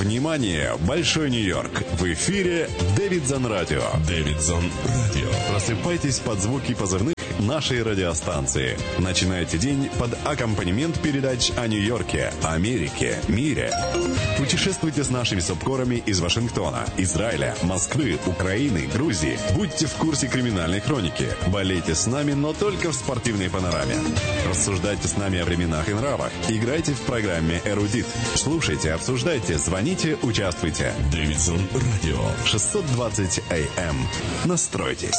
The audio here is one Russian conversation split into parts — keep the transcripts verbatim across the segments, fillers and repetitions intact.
Внимание, Большой Нью-Йорк. В эфире Дэвидсон Радио. Дэвидсон Радио. Просыпайтесь под звуки позывных нашей радиостанции. Начинайте день под аккомпанемент передач о Нью-Йорке, Америке, мире. Путешествуйте с нашими субкорами из Вашингтона, Израиля, Москвы, Украины, Грузии. Будьте в курсе криминальной хроники. Болейте с нами, но только в спортивной панораме. Рассуждайте с нами о временах и нравах. Играйте в программе «Эрудит». Слушайте, обсуждайте, звоните, участвуйте. Дэвидсон Радио. шестьсот двадцать эй эм. Настройтесь.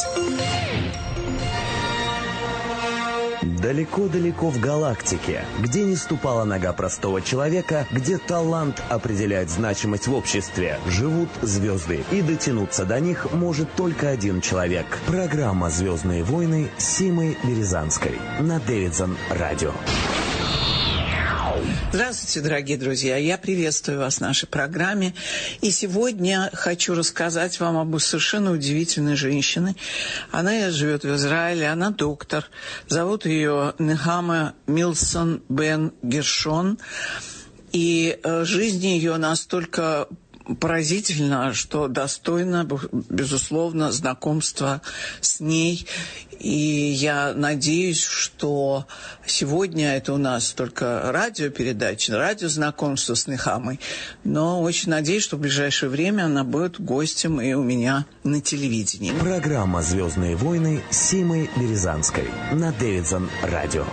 Далеко-далеко в галактике, где не ступала нога простого человека, где талант определяет значимость в обществе, живут звезды. И дотянуться до них может только один человек. Программа «Звездные войны» с Симой Березанской на Дэвидсон Радио. Здравствуйте, дорогие друзья! Я приветствую вас в нашей программе. И сегодня хочу рассказать вам об совершенно удивительной женщине. Она живет в Израиле, она доктор. Зовут ее Нехама Милсон Бен Гершон. И жизнь ее настолько поразительно, что достойно, безусловно, знакомства с ней. И я надеюсь, что сегодня это у нас только радиопередача, радиознакомство с Нехамой, но очень надеюсь, что в ближайшее время она будет гостем и у меня на телевидении. Программа «Звездные войны» с Симой Березанской на Дэвидсон Радио.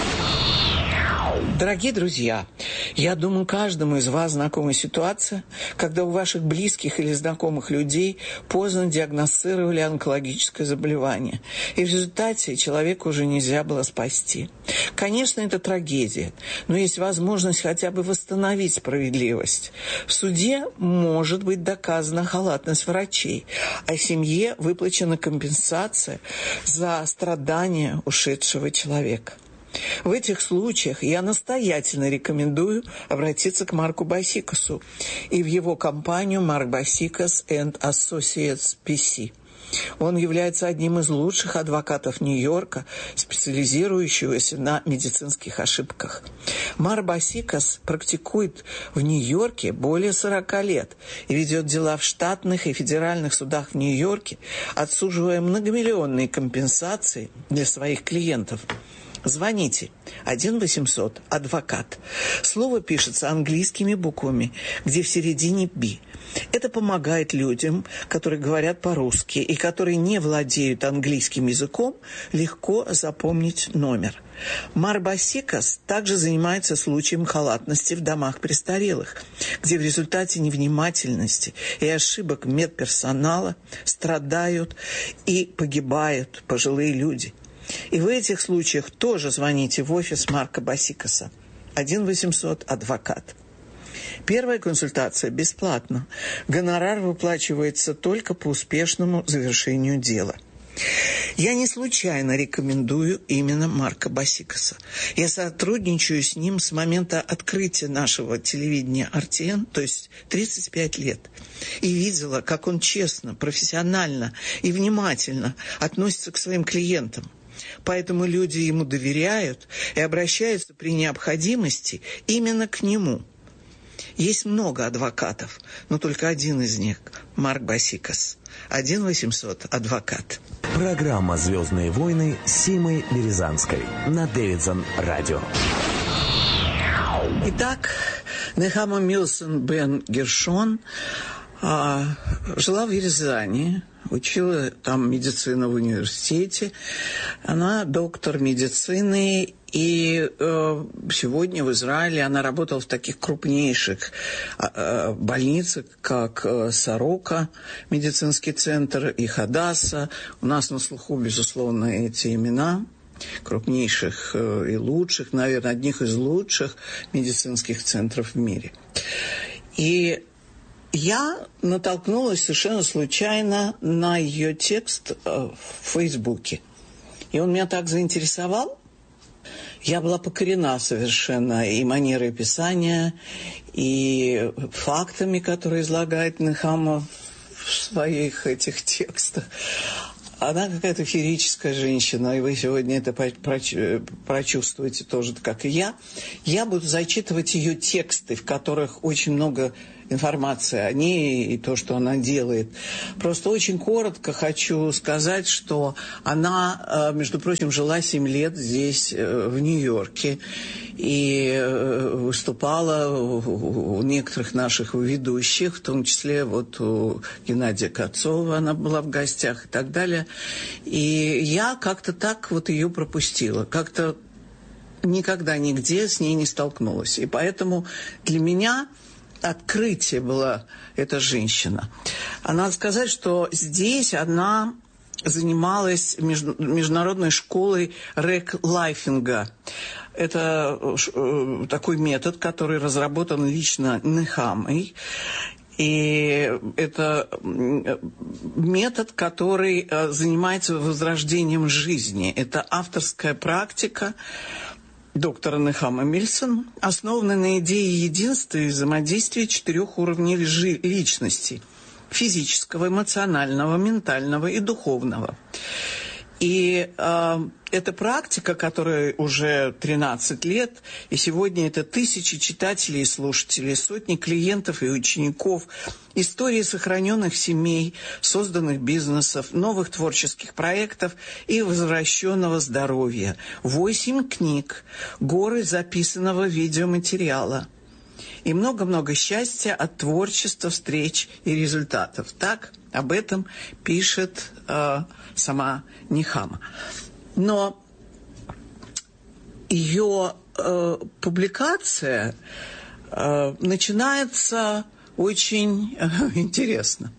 Дорогие друзья, я думаю, каждому из вас знакома ситуация, когда у ваших близких или знакомых людей поздно диагностировали онкологическое заболевание, и в результате человека уже нельзя было спасти. Конечно, это трагедия, но есть возможность хотя бы восстановить справедливость. В суде может быть доказана халатность врачей, а семье выплачена компенсация за страдания ушедшего человека. В этих случаях я настоятельно рекомендую обратиться к Марку Басикасу и в его компанию Mark Basikas and Associates пи си. Он является одним из лучших адвокатов Нью-Йорка, специализирующегося на медицинских ошибках. Марк Басикас практикует в Нью-Йорке более сорока лет и ведет дела в штатных и федеральных судах в Нью-Йорке, отсуживая многомиллионные компенсации для своих клиентов. Звоните один восемьсот адвокат. Слово пишется английскими буквами, где в середине «би». Это помогает людям, которые говорят по-русски и которые не владеют английским языком, легко запомнить номер. Марк Басикас также занимается случаем халатности в домах престарелых, где в результате невнимательности и ошибок медперсонала страдают и погибают пожилые люди. И в этих случаях тоже звоните в офис Марка Басикаса. один восемьсот адвокат. Первая консультация бесплатна. Гонорар выплачивается только по успешному завершению дела. Я не случайно рекомендую именно Марка Басикаса. Я сотрудничаю с ним с момента открытия нашего телевидения ар ти эн, то есть тридцать пять лет. И видела, как он честно, профессионально и внимательно относится к своим клиентам. Поэтому люди ему доверяют и обращаются при необходимости именно к нему. Есть много адвокатов, но только один из них – Марк Басикас. один восемьсот адвокат. Программа «Звездные войны» с Симой Березанской на Дэвидсон Радио. Итак, Нехама Милсон Бен Гершон а, жила в Рязани, учила там медицину в университете. Она доктор медицины, и э, сегодня в Израиле она работала в таких крупнейших э, больницах, как э, Сорока, медицинский центр, и Хадаса. У нас на слуху, безусловно, эти имена крупнейших э, и лучших, наверное, одних из лучших медицинских центров в мире. И я натолкнулась совершенно случайно на ее текст в Фейсбуке. И он меня так заинтересовал. Я была покорена совершенно и манерой писания, и фактами, которые излагает Нехама в своих этих текстах. Она какая-то феерическая женщина, и вы сегодня это прочувствуете тоже, как и я. Я буду зачитывать ее тексты, в которых очень много информация о ней и то, что она делает. Просто очень коротко хочу сказать, что она, между прочим, жила семь лет здесь, в Нью-Йорке, и выступала у некоторых наших ведущих, в том числе вот у Геннадия Кацова она была в гостях и так далее. И я как-то так вот ее пропустила, как-то никогда нигде с ней не столкнулась. И поэтому для меня открытие была эта женщина. А надо сказать, что здесь она занималась международной школой реклайфинга. Это такой метод, который разработан лично Нехамой. И это метод, который занимается возрождением жизни. Это авторская практика доктора Нехама Мильсон, основанная на идее единства и взаимодействия четырех уровней личности – физического, эмоционального, ментального и духовного. И э, эта практика, которая уже тринадцать лет, и сегодня это тысячи читателей и слушателей, сотни клиентов и учеников, истории сохраненных семей, созданных бизнесов, новых творческих проектов и возвращенного здоровья, восемь книг, горы записанного видеоматериала и много-много счастья от творчества, встреч и результатов. Так об этом пишет э, сама Нехама. Но ее э, публикация э, начинается очень э, интересно.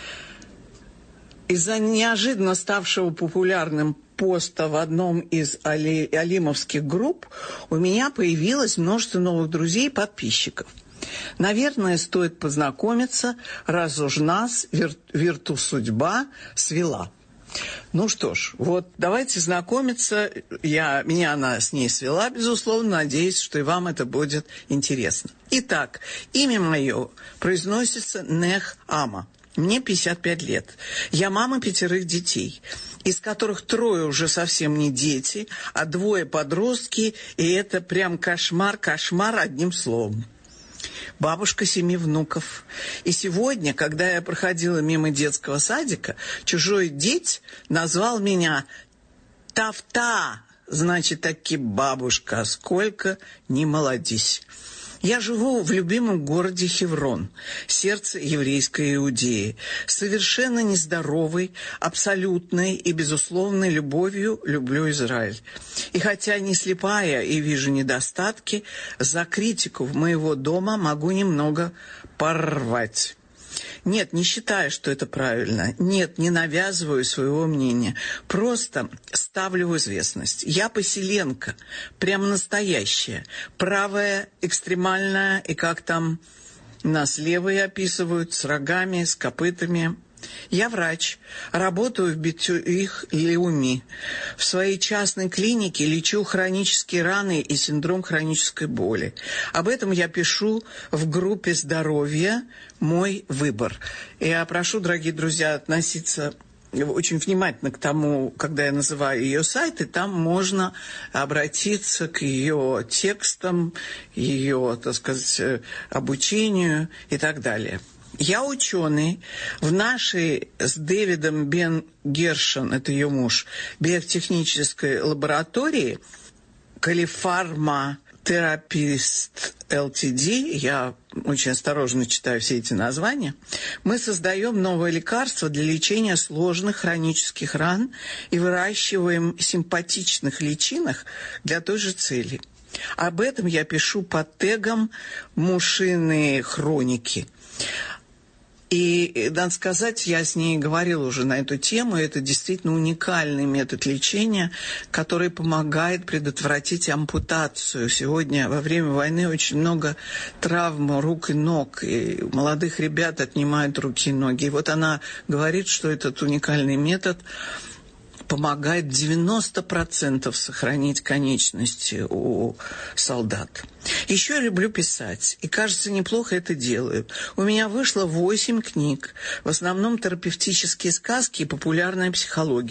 Из-за неожиданно ставшего популярным поста в одном из али, алимовских групп у меня появилось множество новых друзей и подписчиков. Наверное, стоит познакомиться, раз уж нас вир, вирту судьба свела. Ну что ж, вот давайте знакомиться. Я, меня она с ней свела, безусловно, надеюсь, что и вам это будет интересно. Итак, имя мое произносится Нех-Ама. Мне пятьдесят пять лет. Я мама пятерых детей, из которых трое уже совсем не дети, а двое подростки, и это прям кошмар, кошмар одним словом. Бабушка семи внуков. И сегодня, когда я проходила мимо детского садика, чужой деть назвал меня Тафта, значит, таки бабушка, сколько не молодись. Я живу в любимом городе Хеврон, сердце еврейской Иудеи, совершенно нездоровой, абсолютной и безусловной любовью люблю Израиль. И хотя не слепая и вижу недостатки, за критику в моего дома могу немного порвать. Нет, не считаю, что это правильно. Нет, не навязываю своего мнения. Просто ставлю в известность. Я поселенка, прям настоящая. Правая, экстремальная, и как там нас левые описывают, с рогами, с копытами. Я врач, работаю в Бетюих Леуми. В своей частной клинике лечу хронические раны и синдром хронической боли. Об этом я пишу в группе «Здоровье. Мой выбор». Я прошу, дорогие друзья, относиться очень внимательно к тому, когда я называю ее сайт, и там можно обратиться к ее текстам, ее, так сказать, обучению и так далее. Я ученый в нашей с Дэвидом Бен Гершон, это ее муж, биотехнической лаборатории Калифарма Терапист ЛТД, я очень осторожно читаю все эти названия, мы создаем новое лекарство для лечения сложных хронических ран и выращиваем симпатичных личинок для той же цели. Об этом я пишу под тегом «Мушиные хроники». И, надо сказать, я с ней говорила уже на эту тему, это действительно уникальный метод лечения, который помогает предотвратить ампутацию. Сегодня во время войны очень много травм рук и ног, и у молодых ребят отнимают руки и ноги. И вот она говорит, что этот уникальный метод помогает девяносто процентов сохранить конечности у солдат. Еще я люблю писать, и, кажется, неплохо это делаю. У меня вышло восемь книг, в основном терапевтические сказки и популярная психология.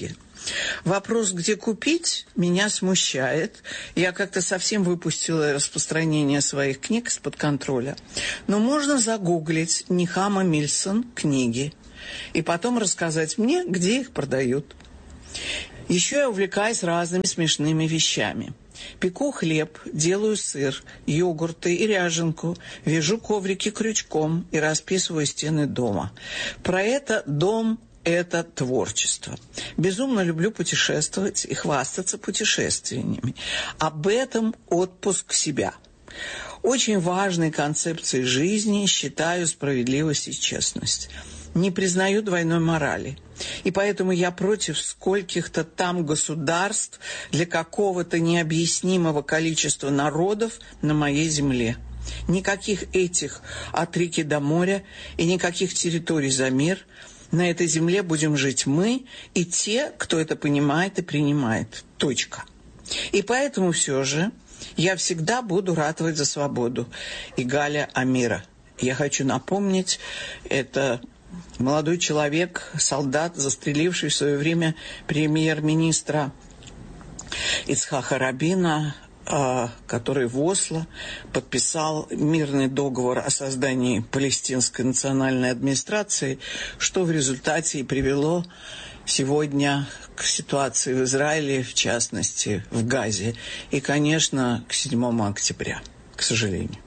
Вопрос, где купить, меня смущает. Я как-то совсем выпустила распространение своих книг из-под контроля. Но можно загуглить Нехама Мильсон книги и потом рассказать мне, где их продают. Еще я увлекаюсь разными смешными вещами. Пеку хлеб, делаю сыр, йогурты и ряженку, вяжу коврики крючком и расписываю стены дома. Про это дом – это творчество. Безумно люблю путешествовать и хвастаться путешествиями. Об этом отпуск себя. Очень важной концепцией жизни считаю справедливость и честность. Не признаю двойной морали. И поэтому я против скольких-то там государств для какого-то необъяснимого количества народов на моей земле. Никаких этих от реки до моря и никаких территорий за мир. На этой земле будем жить мы и те, кто это понимает и принимает. Точка. И поэтому все же я всегда буду ратовать за свободу. Игаля Амира. Я хочу напомнить, это молодой человек, солдат, застреливший в свое время премьер-министра Ицхака Рабина, который в Осло подписал мирный договор о создании палестинской национальной администрации, что в результате и привело сегодня к ситуации в Израиле, в частности, в Газе, и, конечно, к седьмому октября, к сожалению.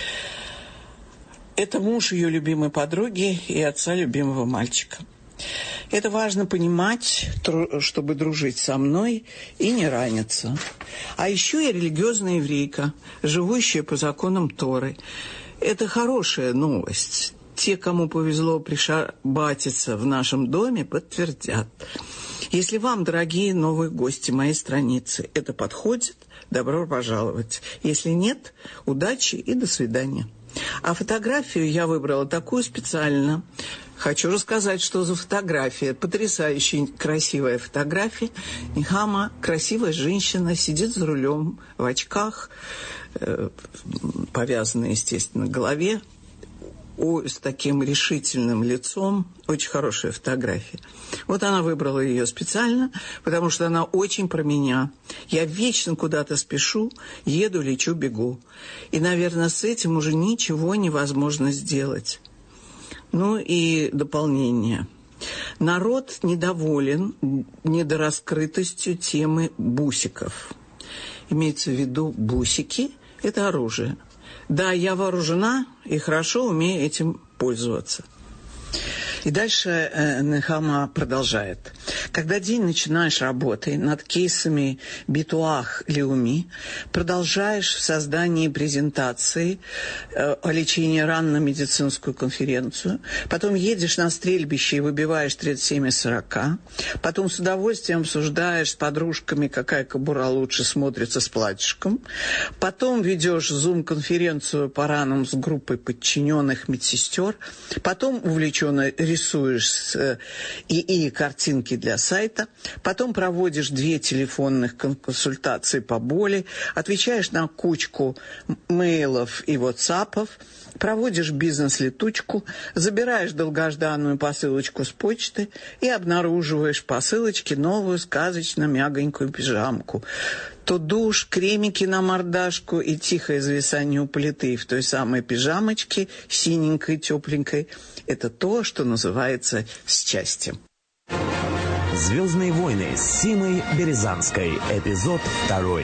Это муж ее любимой подруги и отца любимого мальчика. Это важно понимать, чтобы дружить со мной и не раниться. А еще я религиозная еврейка, живущая по законам Торы. Это хорошая новость. Те, кому повезло пришабатиться в нашем доме, подтвердят. Если вам, дорогие новые гости моей страницы, это подходит, добро пожаловать. Если нет, удачи и до свидания. А фотографию я выбрала такую специально. Хочу рассказать, что за фотография. Потрясающая красивая фотография. Нехама, красивая женщина, сидит за рулем в очках, э, повязанная, естественно, к голове, о, с таким решительным лицом. Очень хорошая фотография. Вот она выбрала ее специально, потому что она очень про меня. Я вечно куда-то спешу, еду, лечу, бегу. И, наверное, с этим уже ничего невозможно сделать. Ну и дополнение. Народ недоволен недораскрытостью темы бусиков. Имеется в виду бусики – это оружие. Да, я вооружена и хорошо умею этим пользоваться. И дальше э, Нехама продолжает. Когда день начинаешь работой над кейсами Битуах Леуми, продолжаешь в создании презентации э, о лечении ран на медицинскую конференцию, потом едешь на стрельбище и выбиваешь тридцать семь из сорока, потом с удовольствием обсуждаешь с подружками, какая кобура лучше смотрится с платьишком, потом ведешь зум-конференцию по ранам с группой подчиненных медсестер, потом увлеченно рисуешь ИИ картинки для сайта, потом проводишь две телефонных консультации по боли, отвечаешь на кучку мейлов и ватсапов, проводишь бизнес-летучку, забираешь долгожданную посылочку с почты и обнаруживаешь в посылочке новую сказочно-мягонькую пижамку. То душ, кремики на мордашку и тихое зависание у плиты в той самой пижамочке, синенькой, тепленькой. Это то, что называется счастьем. «Звездные войны» с Симой Березанской. Эпизод второй.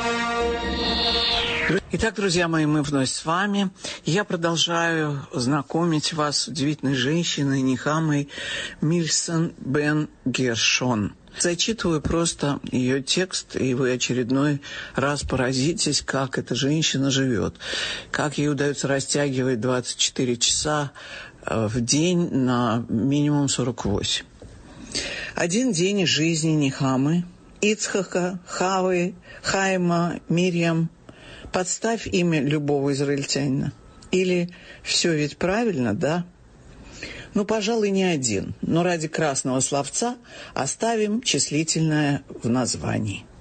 Итак, друзья мои, мы вновь с вами. Я продолжаю знакомить вас с удивительной женщиной Нехамой Мильсон Бен Гершон. Зачитываю просто ее текст, и вы очередной раз поразитесь, как эта женщина живет, как ей удается растягивать двадцать четыре часа в день на минимум сорок восемь. Один день из жизни Нехамы, Ицхака, Хавы, Хайма, Мирьям. Подставь имя любого израильтянина. Или «все ведь правильно, да?» Ну, пожалуй, не один, но ради красного словца оставим числительное в названии.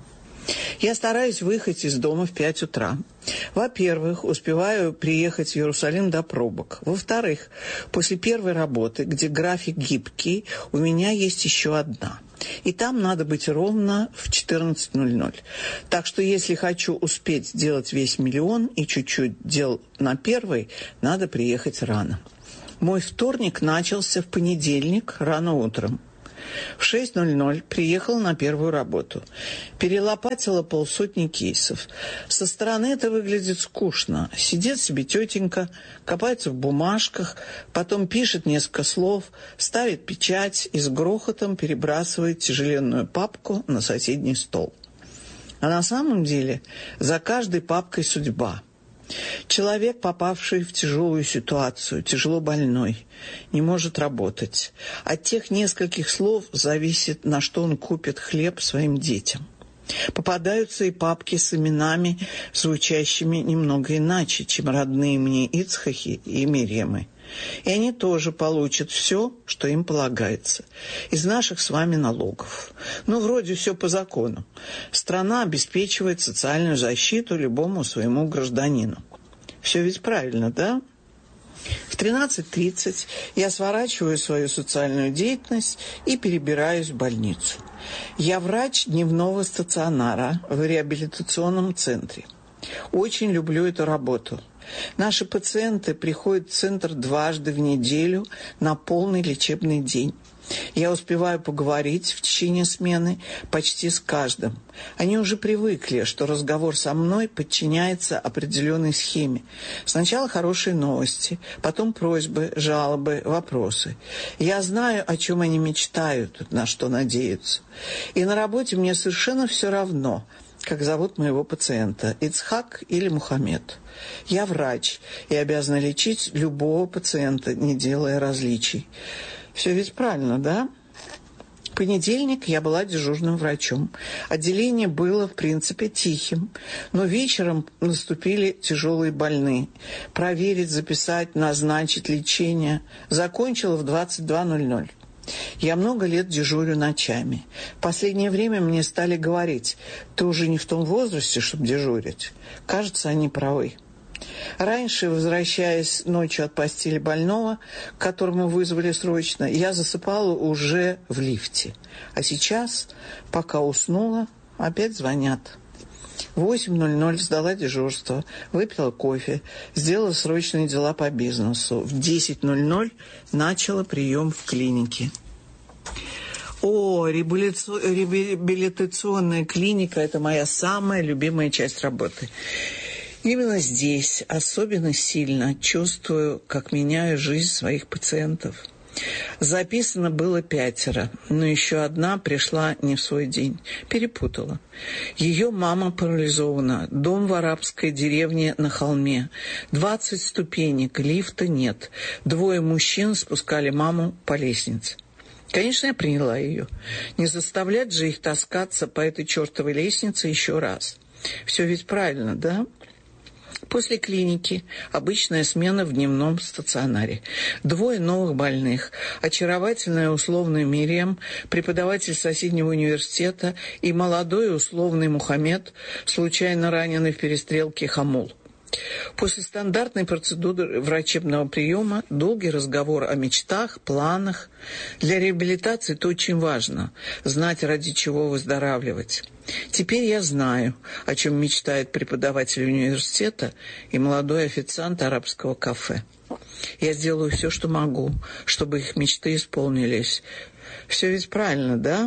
Я стараюсь выехать из дома в пять утра. Во-первых, успеваю приехать в Иерусалим до пробок. Во-вторых, после первой работы, где график гибкий, у меня есть еще одна. И там надо быть ровно в четырнадцать ноль ноль. Так что если хочу успеть сделать весь миллион и чуть-чуть дел на первой, надо приехать рано. Мой вторник начался в понедельник рано утром. В шесть ноль ноль приехала на первую работу. Перелопатила полсотни кейсов. Со стороны это выглядит скучно. Сидит себе тетенька, копается в бумажках, потом пишет несколько слов, ставит печать и с грохотом перебрасывает тяжеленную папку на соседний стол. А на самом деле за каждой папкой судьба. Человек, попавший в тяжелую ситуацию, тяжело больной, не может работать. От тех нескольких слов зависит, на что он купит хлеб своим детям. Попадаются и папки с именами, звучащими немного иначе, чем родные мне Ицхаки и Мирьямы. И они тоже получат все, что им полагается, из наших с вами налогов. Ну, вроде все по закону. Страна обеспечивает социальную защиту любому своему гражданину. Все ведь правильно, да? В тринадцать тридцать я сворачиваю свою социальную деятельность и перебираюсь в больницу. Я врач дневного стационара в реабилитационном центре. Очень люблю эту работу. Наши пациенты приходят в центр дважды в неделю на полный лечебный день. Я успеваю поговорить в течение смены почти с каждым. Они уже привыкли, что разговор со мной подчиняется определенной схеме. Сначала хорошие новости, потом просьбы, жалобы, вопросы. Я знаю, о чем они мечтают, на что надеются. И на работе мне совершенно все равно, как зовут моего пациента, Ицхак или Мухаммед. Я врач и обязана лечить любого пациента, не делая различий. Все ведь правильно, да? В понедельник я была дежурным врачом. Отделение было, в принципе, тихим, но вечером наступили тяжелые больные. Проверить, записать, назначить лечение. Закончила в двадцать два ноль ноль. Я много лет дежурю ночами. В последнее время мне стали говорить: ты уже не в том возрасте, чтобы дежурить. Кажется, они правы. Раньше, возвращаясь ночью от постели больного, к которому вызвали срочно, я засыпала уже в лифте. А сейчас, пока уснула, опять звонят. В восемь ноль ноль сдала дежурство, выпила кофе, сделала срочные дела по бизнесу. В десять ноль ноль начала прием в клинике. О, реабилитационная клиника – это моя самая любимая часть работы. Именно здесь особенно сильно чувствую, как меняю жизнь своих пациентов. Записано было пятеро, но еще одна пришла не в свой день. Перепутала. Ее мама парализована. Дом в арабской деревне на холме. Двадцать ступенек, лифта нет. Двое мужчин спускали маму по лестнице. Конечно, я приняла ее. Не заставлять же их таскаться по этой чертовой лестнице еще раз. Все ведь правильно, да? После клиники обычная смена в дневном стационаре. Двое новых больных. Очаровательная условная Мирьям, преподаватель соседнего университета, и молодой условный Мухаммед, случайно раненый в перестрелке Хамул. После стандартной процедуры врачебного приема долгий разговор о мечтах, планах. Для реабилитации это очень важно – знать, ради чего выздоравливать. Теперь я знаю, о чем мечтает преподаватель университета и молодой официант арабского кафе. Я сделаю все, что могу, чтобы их мечты исполнились. Все ведь правильно, да?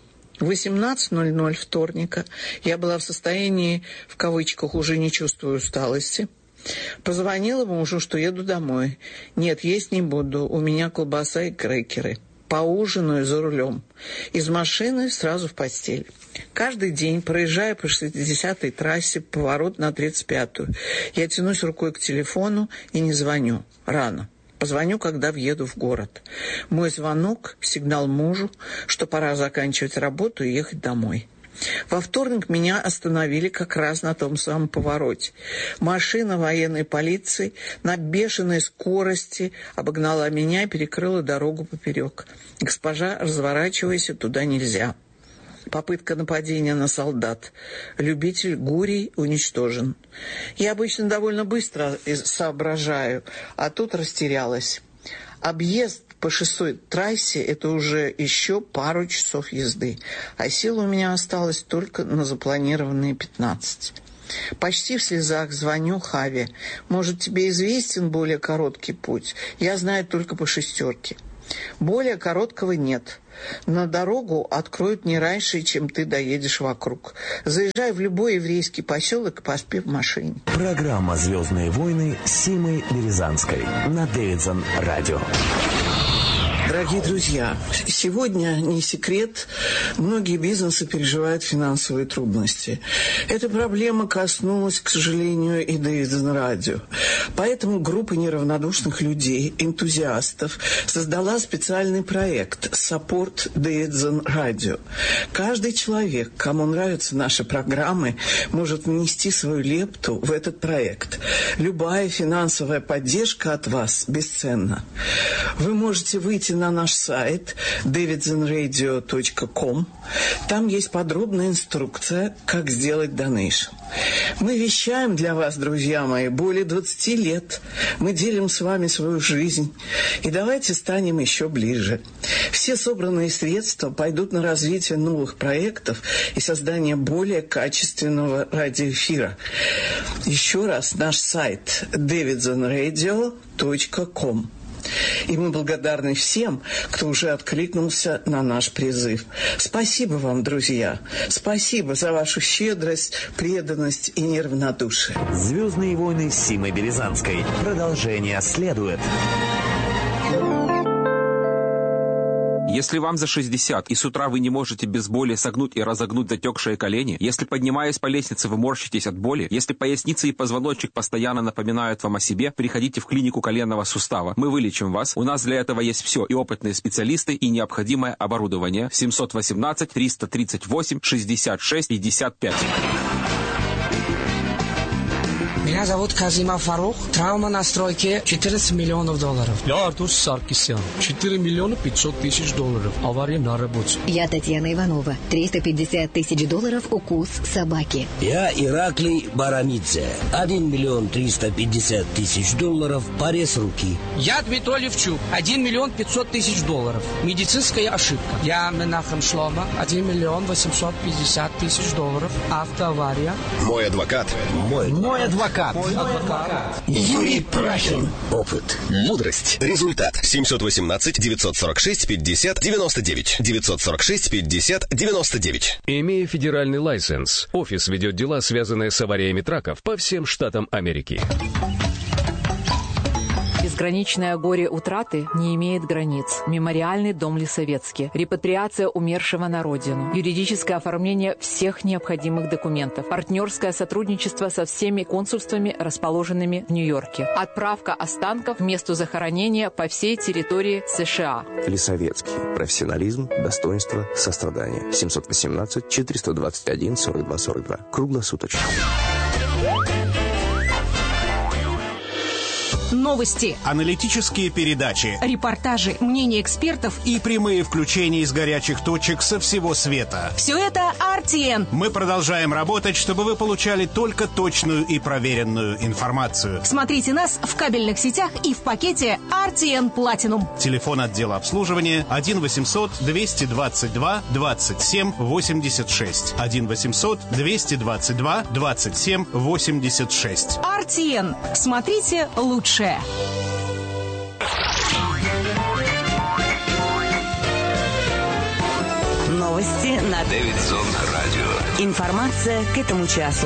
В восемнадцать ноль ноль вторника я была в состоянии, в кавычках, уже не чувствую усталости. Позвонила мужу, что еду домой. Нет, есть не буду, у меня колбаса и крекеры. Поужинаю за рулем. Из машины сразу в постель. Каждый день, проезжая по шестидесятой трассе, поворот на тридцать пятую, я тянусь рукой к телефону и не звоню. Рано. Позвоню, когда въеду в город. Мой звонок – сигнал мужу, что пора заканчивать работу и ехать домой. Во вторник меня остановили как раз на том самом повороте. Машина военной полиции на бешеной скорости обогнала меня и перекрыла дорогу поперек. «Госпожа, разворачивайся, туда нельзя». Попытка нападения на солдат. Любитель Гурий уничтожен. Я обычно довольно быстро соображаю, а тут растерялась. Объезд по шестой трассе – это уже еще пару часов езды, а сил у меня осталось только на запланированные пятнадцать. Почти в слезах звоню Хаве. Может, тебе известен более короткий путь? Я знаю только по шестерке. Более короткого нет. На дорогу откроют не раньше, чем ты доедешь вокруг. Заезжай в любой еврейский поселок и поспи в машине. Программа «Звездные войны» с Симой Березанской на Дэвидсон радио. Дорогие друзья, сегодня, не секрет, многие бизнесы переживают финансовые трудности. Эта проблема коснулась, к сожалению, и Дэвидсон радио. Поэтому группа неравнодушных людей, энтузиастов, создала специальный проект «Support Дэвидсон радио». Каждый человек, кому нравятся наши программы, может внести свою лепту в этот проект. Любая финансовая поддержка от вас бесценна. Вы можете выйти на наш сайт дэвидсон радио точка ком. Там есть подробная инструкция, как сделать донейшн. Мы вещаем для вас, друзья мои, более двадцати лет. Мы делим с вами свою жизнь. И давайте станем еще ближе. Все собранные средства пойдут на развитие новых проектов и создание более качественного радиоэфира. Еще раз, наш сайт дэвидсон радио точка ком. И мы благодарны всем, кто уже откликнулся на наш призыв. Спасибо вам, друзья. Спасибо за вашу щедрость, преданность и неравнодушие. «Звездные войны» с Симой Березанской. Продолжение следует. Если вам за шестьдесят, и с утра вы не можете без боли согнуть и разогнуть затекшие колени, если, поднимаясь по лестнице, вы морщитесь от боли, если поясница и позвоночник постоянно напоминают вам о себе, приходите в клинику коленного сустава. Мы вылечим вас. У нас для этого есть все, и опытные специалисты, и необходимое оборудование. семь один восемь триста тридцать восемь шестьдесят шесть пятьдесят пять. Меня зовут Казима Фарух. Травма на стройке четырнадцать миллионов долларов. Я Артур Саркисян. четыре миллиона пятьсот тысяч долларов. Авария на работе. Я Татьяна Иванова. триста пятьдесят тысяч долларов укус собаки. Я Ираклий Барамидзе. один миллион триста пятьдесят тысяч долларов. Порез руки. Я Дмитрий Левчук. один миллион пятьсот тысяч долларов. Медицинская ошибка. Я Менахем Шлома. один миллион восемьсот пятьдесят тысяч долларов. Автоавария. Мой адвокат. Мой, Мой адвокат. адвокат. Юрий Прахин. Опыт. Мудрость. Результат. семь один восемь девять сорок шесть пятьдесят девяносто девять. девятьсот сорок шесть пятьдесят девяносто девять. Имея федеральный лайсенс, офис ведет дела, связанные с авариями траков по всем штатам Америки. Безграничное горе утраты не имеет границ. Мемориальный дом Лисовецкий. Репатриация умершего на родину. Юридическое оформление всех необходимых документов. Партнерское сотрудничество со всеми консульствами, расположенными в Нью-Йорке. Отправка останков к месту захоронения по всей территории США. Лисовецкий. Профессионализм, достоинство, сострадание. семь один восемь четыреста двадцать один сорок два сорок два. Круглосуточно. Новости, аналитические передачи, репортажи, мнения экспертов и прямые включения из горячих точек со всего света. Все это ар ти эн. Мы продолжаем работать, чтобы вы получали только точную и проверенную информацию. Смотрите нас в кабельных сетях и в пакете ар ти эн Platinum. Телефон отдела обслуживания один восемьсот двести двадцать два двадцать семь восемьдесят шесть. один восемьсот двести двадцать два двадцать семь восемьдесят шесть. ар ти эн. Смотрите лучше. Новости на Дэвидсон радио. Информация к этому часу.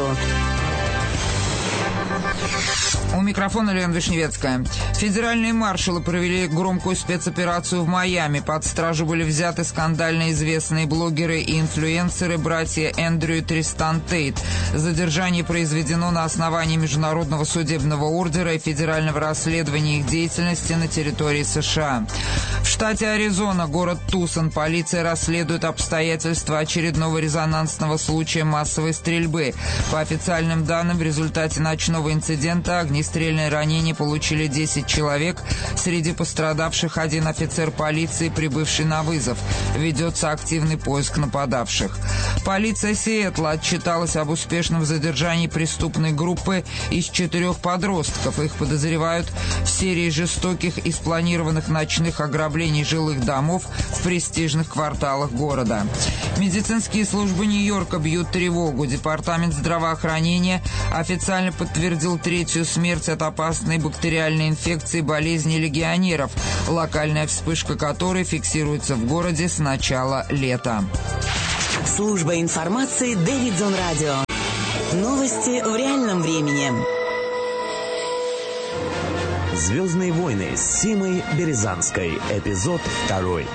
У микрофона Лена Вишневецкая. Федеральные маршалы провели громкую спецоперацию в Майами. Под стражу были взяты скандально известные блогеры и инфлюенсеры братья Эндрю и Тристан Тейт. Задержание произведено на основании международного судебного ордера и федерального расследования их деятельности на территории США. В штате Аризона, город Тусон, полиция расследует обстоятельства очередного резонансного случая массовой стрельбы. По официальным данным, в результате ночного инцидента огнестрельные ранения получили десять человек. Среди пострадавших один офицер полиции, прибывший на вызов. Ведется активный поиск нападавших. Полиция Сиэтла отчиталась об успешном задержании преступной группы из четырех подростков. Их подозревают в серии жестоких и спланированных ночных ограблений жилых домов в престижных кварталах города. Медицинские службы Нью-Йорка бьют тревогу. Департамент здравоохранения официально подтвердил третью смерть от опасной бактериальной инфекции болезни легионеров, локальная вспышка которой фиксируется в городе с начала лета. Служба информации Дэвидсон Радио. Новости в реальном времени. «Звездные войны» с Симой Березанской. Эпизод второй.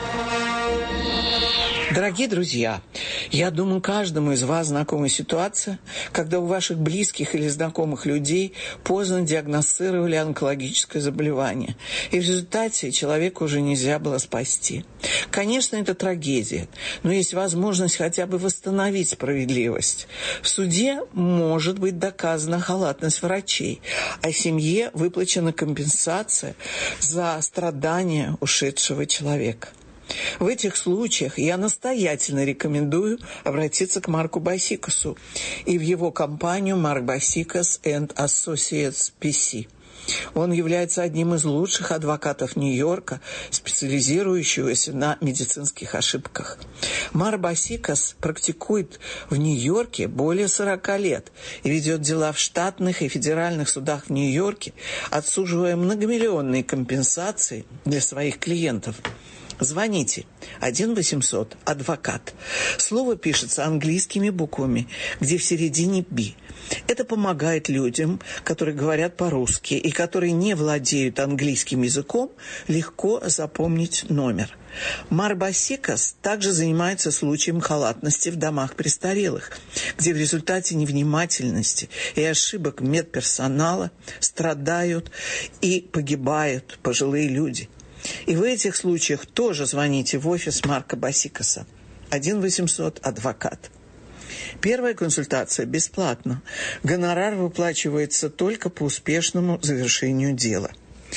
Дорогие друзья, я думаю, каждому из вас знакома ситуация, когда у ваших близких или знакомых людей поздно диагностировали онкологическое заболевание, и в результате человека уже нельзя было спасти. Конечно, это трагедия, но есть возможность хотя бы восстановить справедливость. В суде может быть доказана халатность врачей, а семье выплачена компенсация за страдания ушедшего человека. В этих случаях я настоятельно рекомендую обратиться к Марку Басикасу и в его компанию Mark Basikas and Associates пи си. Он является одним из лучших адвокатов Нью-Йорка, специализирующегося на медицинских ошибках. Марк Басикас практикует в Нью-Йорке более сорока лет и ведет дела в штатных и федеральных судах в Нью-Йорке, отсуживая многомиллионные компенсации для своих клиентов. Звоните один восемьсот адвокат. Слово пишется английскими буквами, где в середине «би». Это помогает людям, которые говорят по-русски и которые не владеют английским языком, легко запомнить номер. Марк Басикас также занимается случаем халатности в домах престарелых, где в результате невнимательности и ошибок медперсонала страдают и погибают пожилые люди. И в этих случаях тоже звоните в офис Марка Басикаса. один восемьсот адвокат. Первая консультация бесплатна. Гонорар выплачивается только по успешному завершению дела.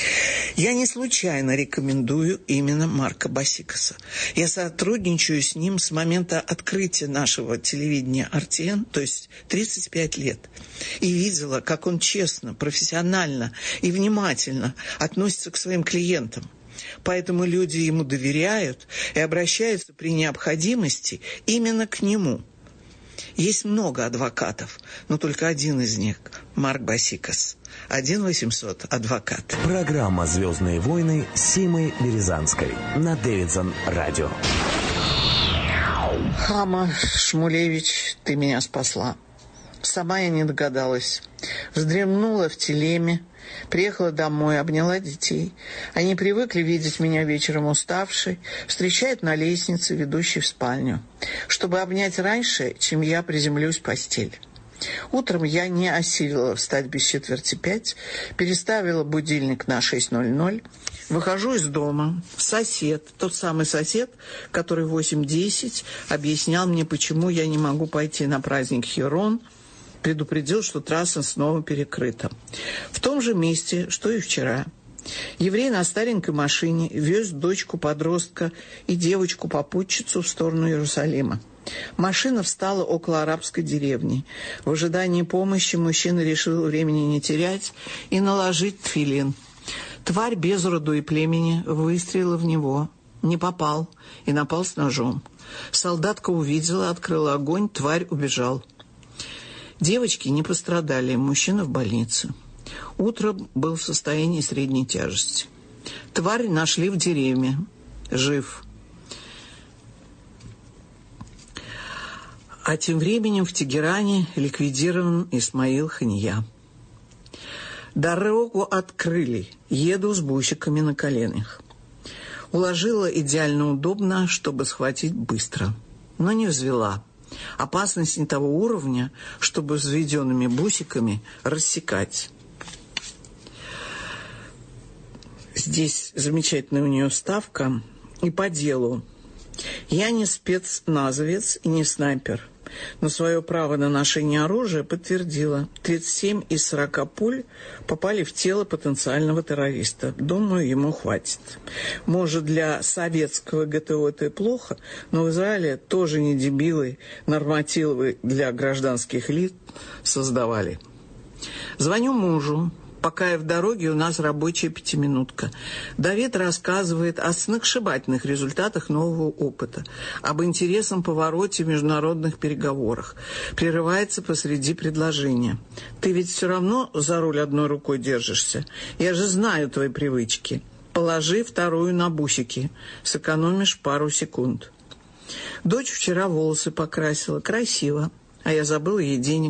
Я не случайно рекомендую именно Марка Басикаса. Я сотрудничаю с ним с момента открытия нашего телевидения эр ти эн, то есть тридцать пять лет. И видела, как он честно, профессионально и внимательно относится к своим клиентам. Поэтому люди ему доверяют и обращаются при необходимости именно к нему. Есть много адвокатов, но только один из них – Марк Басикас. один восемьсот адвокат. Программа «Звездные войны» с Симой Березанской на Дэвидсон Радио. Хама Шмулевич, ты меня спасла. Сама я не догадалась. Вздремнула в телеме, приехала домой, обняла детей. Они привыкли видеть меня вечером уставшей, встречают на лестнице, ведущей в спальню, чтобы обнять раньше, чем я приземлюсь в постель. Утром я не осилила встать без четверти пять, переставила будильник на шесть ноль ноль. Выхожу из дома. Сосед, тот самый сосед, который в восемь десять объяснял мне, почему я не могу пойти на праздник Херон, предупредил, что трасса снова перекрыта. В том же месте, что и вчера. Еврей на старенькой машине вез дочку-подростка и девочку-попутчицу в сторону Иерусалима. Машина встала около арабской деревни. В ожидании помощи мужчина решил времени не терять и наложить тфилин. Тварь без роду и племени выстрелила в него. Не попал и напал с ножом. Солдатка увидела, открыла огонь, тварь убежал. Девочки не пострадали, мужчина в больнице. Утром был в состоянии средней тяжести. Тварь нашли в деревне. Жив. А тем временем в Тегеране ликвидирован Исмаил Ханья. Дорогу открыли. Еду с бусиками на коленях. Уложила идеально удобно, чтобы схватить быстро. Но не взвела. Опасность не того уровня, чтобы взведенными бусиками рассекать. Здесь замечательная у нее вставка. И по делу. Я не спецназовец и не снайпер, но свое право на ношение оружия подтвердила. тридцать семь из сорока пуль попали в тело потенциального террориста. Думаю, ему хватит. Может, для советского ГТО это и плохо, но в Израиле тоже не дебилы, нормативы для гражданских лиц создавали. Звоню мужу. Пока я в дороге, у нас рабочая пятиминутка. Давид рассказывает о сногсшибательных результатах нового опыта, об интересном повороте в международных переговорах. Прерывается посреди предложения. «Ты ведь все равно за руль одной рукой держишься. Я же знаю твои привычки. Положи вторую на бусики. Сэкономишь пару секунд». Дочь вчера волосы покрасила. Красиво. А я забыла ей денег